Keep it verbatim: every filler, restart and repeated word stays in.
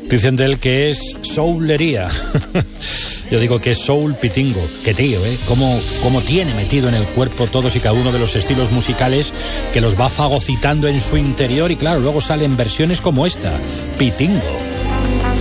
Dicen de él que es soulería. Yo digo que es soul pitingo. Qué tío, ¿eh? Cómo, cómo tiene metido en el cuerpo todos y cada uno de los estilos musicales, que los va fagocitando en su interior, y claro, luego salen versiones como esta, Pitingo.